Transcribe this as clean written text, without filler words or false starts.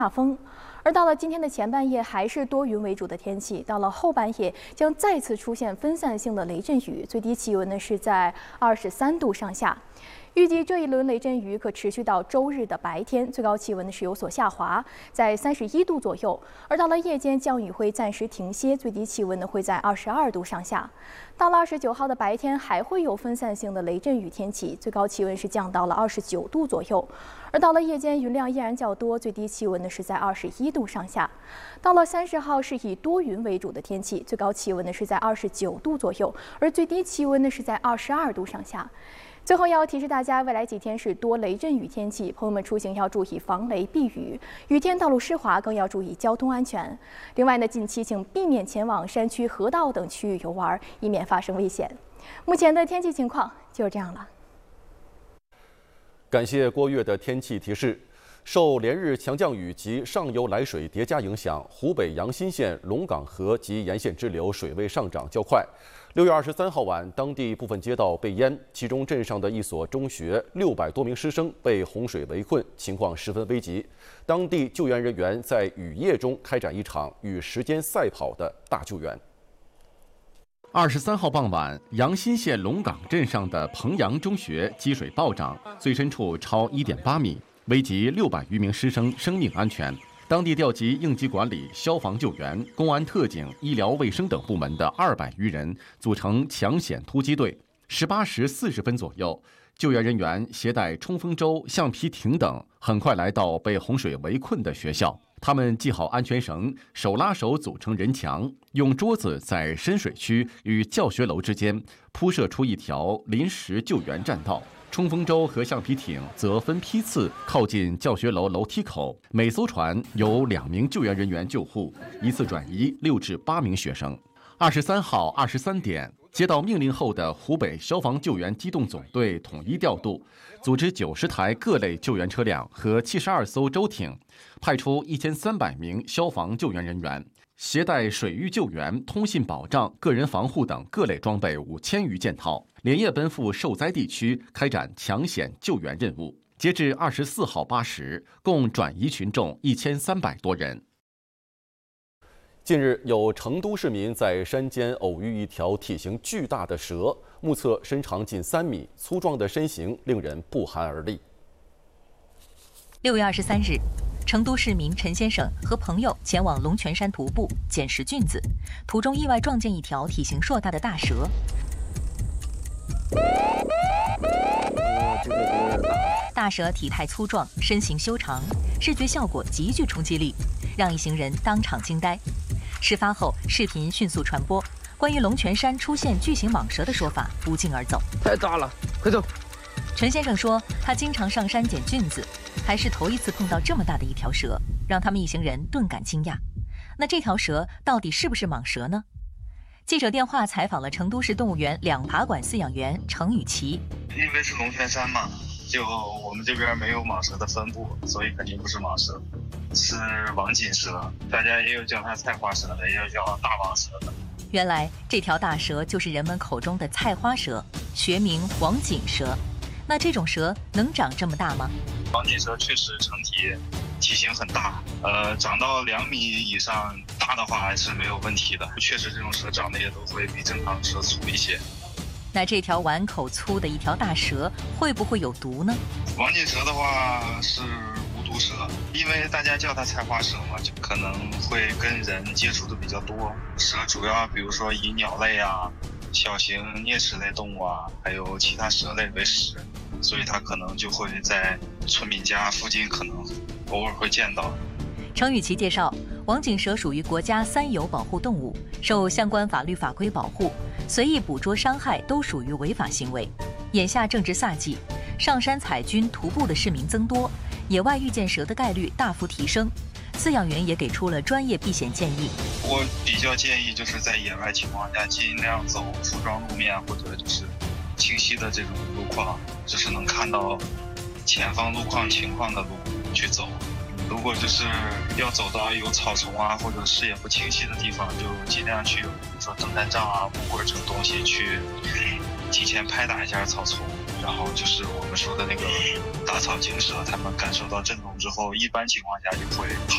大风。而到了今天的前半夜，还是多云为主的天气。到了后半夜，将再次出现分散性的雷阵雨，最低气温呢是在23度上下。预计这一轮雷阵雨可持续到周日的白天，最高气温呢是有所下滑，在31度左右。而到了夜间，降雨会暂时停歇，最低气温呢会在22度上下。到了29号的白天，还会有分散性的雷阵雨天气，最高气温是降到了29度左右。而到了夜间，云量依然较多，最低气温呢是在21度上下。到了30号，是以多云为主的天气，最高气温呢是在29度左右，而最低气温呢是在22度上下。最后要提示大家，未来几天是多雷阵雨天气，朋友们出行要注意防雷避雨，雨天道路湿滑更要注意交通安全。另外呢，近期请避免前往山区、河道等区域游玩，以免发生危险。目前的天气情况就是这样了。 感谢郭月的天气提示。受连日强降雨及上游来水叠加影响，湖北阳新县龙岗河及沿线支流水位上涨较快。6月23号晚，当地部分街道被淹，其中镇上的一所中学600多名师生被洪水围困，情况十分危急。当地救援人员在雨夜中开展一场与时间赛跑的大救援。 23号傍晚，阳新县龙岗镇上的彭阳中学积水暴涨，最深处超1.8米，危及600余名师生生命安全。当地调集应急管理、消防救援、公安特警、医疗卫生等部门的200余人，组成抢险突击队。18时40分左右，救援人员携带冲锋舟、橡皮艇等，很快来到被洪水围困的学校。他们系好安全绳，手拉手组成人墙，用桌子在深水区与教学楼之间铺设出一条临时救援栈道。冲锋舟和橡皮艇则分批次靠近教学楼楼梯口，每艘船由2名救援人员救护，一次转移6至8名学生。23号23点，接到命令后的湖北消防救援机动总队统一调度，组织90台各类救援车辆和72艘舟艇，派出1300名消防救援人员，携带水域救援、通信保障、个人防护等各类装备5000余件套，连夜奔赴受灾地区开展抢险救援任务。截至24号8时，共转移群众1300多人。 近日，有成都市民在山间偶遇一条体型巨大的蛇，目测身长近3米，粗壮的身形令人不寒而栗。 6月23日，成都市民陈先生和朋友前往龙泉山徒步捡拾菌子，途中意外撞见一条体型硕大的大蛇。大蛇体态粗壮，身形修长，视觉效果极具冲击力，让一行人当场惊呆。事发后，视频迅速传播，关于龙泉山出现巨型蟒蛇的说法不胫而走。 太大了，快走！ 陈先生说，他经常上山捡菌子，还是头一次碰到这么大的一条蛇，让他们一行人顿感惊讶。那这条蛇到底是不是蟒蛇呢？记者电话采访了成都市动物园两爬馆饲养员程雨琦。 因为是龙泉山嘛，就我们这边没有蟒蛇的分布，所以肯定不是蟒蛇，是王锦蛇，大家也有叫它菜花蛇的，也有叫大王蛇的。 原来这条大蛇就是人们口中的菜花蛇，学名黄锦蛇。那这种蛇能长这么大吗？ 黄锦蛇确实成体型很大，长到2米以上，大的话还是没有问题的。确实这种蛇长得也都会比正常蛇粗一些。 那这条碗口粗的一条大蛇会不会有毒呢？ 王锦蛇的话是无毒蛇，因为大家叫它菜花蛇嘛，就可能会跟人接触的比较多。蛇主要比如说以鸟类啊、小型啮齿类动物啊，还有其他蛇类为食，所以它可能就会在村民家附近可能偶尔会见到。 程雨琦介绍，王锦蛇属于国家3有保护动物，受相关法律法规保护，随意捕捉伤害都属于违法行为。眼下正值夏季，上山采菌徒步的市民增多，野外遇见蛇的概率大幅提升。饲养员也给出了专业避险建议。 我比较建议就是在野外情况下尽量走树状路面，或者就是清晰的这种路况，就是能看到前方路况情况的路去走。如果就是要走到有草丛啊或者视野不清晰的地方，就尽量去比如说登山杖啊、木棍这种东西去提前拍打一下草丛，然后就是我们说的那个打草惊蛇，它们感受到震动之后，一般情况下就会跑。